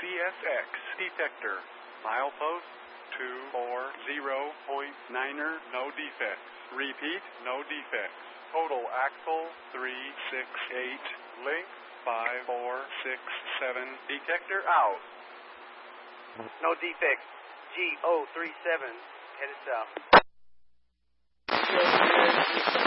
CSX detector. Milepost 240.9er, no defects. Repeat, no defects. Total axle 368. Length 5467. Detector out. No defects. G037 headed south.